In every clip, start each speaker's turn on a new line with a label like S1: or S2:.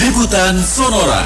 S1: Liputan Sonora.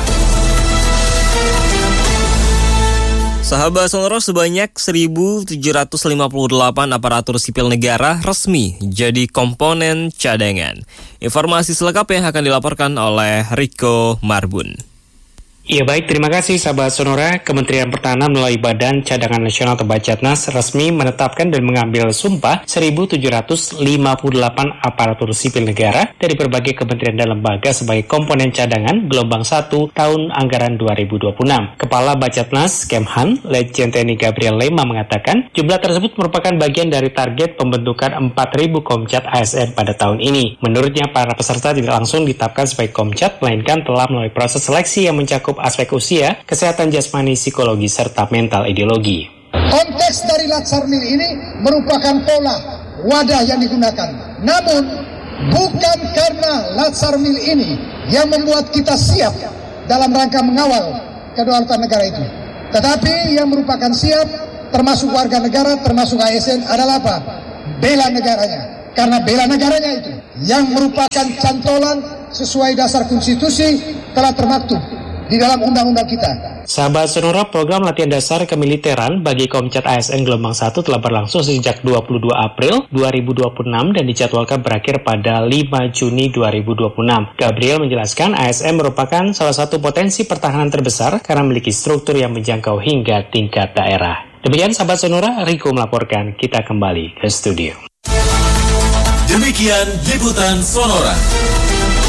S2: Sahabat Sonora, sebanyak 1.758 aparatur sipil negara resmi jadi komponen cadangan. Informasi selengkapnya akan dilaporkan oleh Riko Marbun.
S3: Ya baik, terima kasih sahabat Sonora. Kementerian Pertahanan melalui Badan Cadangan Nasional atau Bacatnas resmi menetapkan dan mengambil sumpah 1.758 aparatur sipil negara dari berbagai kementerian dan lembaga sebagai komponen cadangan gelombang 1 tahun anggaran 2026. Kepala Bacatnas Kemhan, Letjen TNI Gabriel Lema mengatakan jumlah tersebut merupakan bagian dari target pembentukan 4.000 Komcat ASN pada tahun ini. Menurutnya, para peserta tidak langsung ditetapkan sebagai Komcat, melainkan telah melalui proses seleksi yang mencakup aspek usia, kesehatan jasmani, psikologi, serta mental ideologi.
S4: Konteks dari Latsarmil ini merupakan pola, wadah yang digunakan. Namun, bukan karena Latsarmil ini yang membuat kita siap dalam rangka mengawal kedaulatan negara itu. Tetapi yang merupakan siap, termasuk warga negara, termasuk ASN adalah apa? Bela negaranya. Karena bela negaranya itu, yang merupakan cantolan sesuai dasar konstitusi telah termaktub di dalam undang-undang kita.
S3: Sahabat Sonora, program latihan dasar kemiliteran bagi Komcat ASN gelombang 1 telah berlangsung sejak 22 April 2026 dan dijadwalkan berakhir pada 5 Juni 2026. Gabriel menjelaskan ASN merupakan salah satu potensi pertahanan terbesar karena memiliki struktur yang menjangkau hingga tingkat daerah. Demikian sahabat Sonora, Riko melaporkan. Kita kembali ke studio.
S1: Demikian Liputan Sonora.